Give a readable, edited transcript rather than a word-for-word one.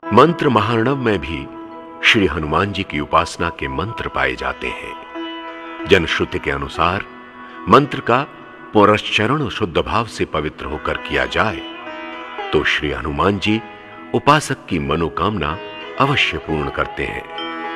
मंत्र महार्णव में भी श्री हनुमान जी की उपासना के मंत्र पाए जाते हैं। जनश्रुति के अनुसार मंत्र का पुनश्चरण शुद्ध भाव से पवित्र होकर किया जाए तो श्री हनुमान जी उपासक की मनोकामना अवश्य पूर्ण करते हैं।